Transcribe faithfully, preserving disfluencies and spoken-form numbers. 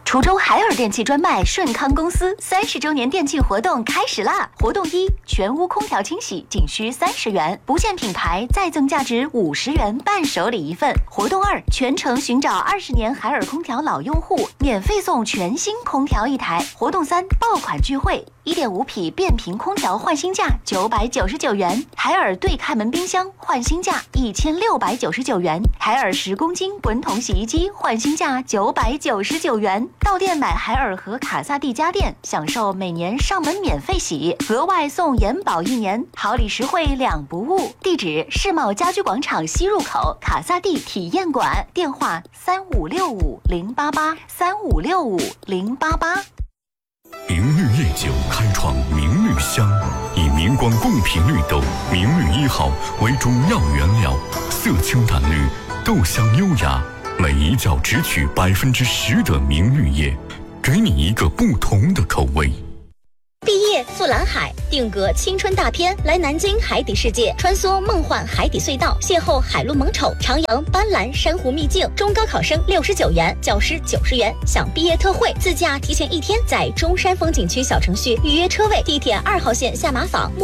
滁州海尔电器专卖顺康公司三十周年店庆活动开始啦！活动一：全屋空调清洗仅需三十元，不限品牌再赠价值五十元伴手礼一份。活动二：全程寻找二十年海尔空调老用户，免费送全新空调一台。活动三：爆款聚会。一点五匹变频空调换新价九百九十九元，海尔对开门冰箱换新价一千六百九十九元，海尔十公斤滚筒洗衣机换新价九百九十九元。到店买海尔和卡萨帝家电，享受每年上门免费洗，额外送延保一年，好礼实惠两不误。地址：世贸家居广场西入口卡萨帝体验馆，电话三五六五零八八三五六五零八八。 明绿夜酒开创明绿香，以明光贡品绿豆明绿一号为主要原料，色清淡绿，豆香优雅，每一角只取百分之十的明绿叶，给你一个不同的口味。 毕业赴蓝海，定格青春大片，来南京海底世界，穿梭梦幻海底隧道，邂逅海陆萌宠，徜徉斑斓珊瑚秘境。中高考生六十九元，教师九十元，享毕业特惠，自驾提前一天，在中山风景区小程序预约车位，地铁二号线下马坊。